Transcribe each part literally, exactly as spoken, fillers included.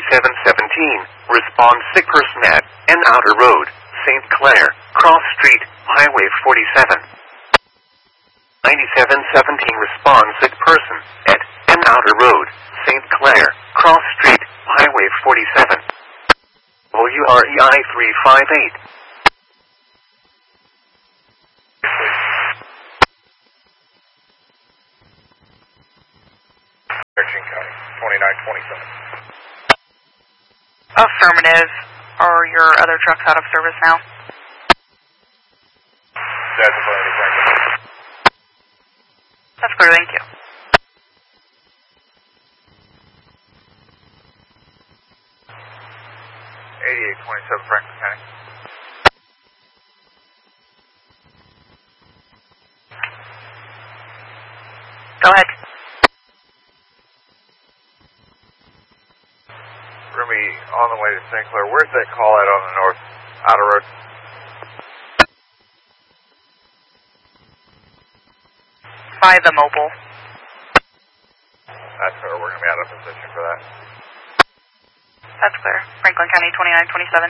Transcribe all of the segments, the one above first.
seven seventeen, respond sick person at N Outer Road, Saint Clair, Cross Street, Highway forty-seven. ninety-seven seventeen, respond sick person at N Outer Road, Saint Clair, Cross Street, Highway forty-seven. W R E I three five eight. King County, twenty-nine twenty-seven. Affirmative. Are your other trucks out of service now? That's affirmative, Franklin. That's clear, thank you. eighty-eight twenty-seven, Franklin County. Go ahead. We're going to be on the way to Saint Clair. Where's that call at on the north outer road? By the mobile. That's where we're going to be out of position for that. That's clear. Franklin County, twenty-nine twenty-seven.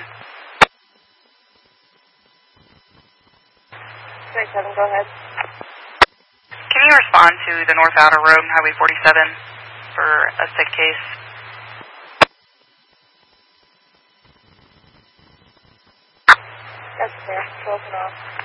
twenty-seven, go ahead. Can you respond to the North Outer Road and Highway forty-seven for a sick case? That's clear. twelve and off.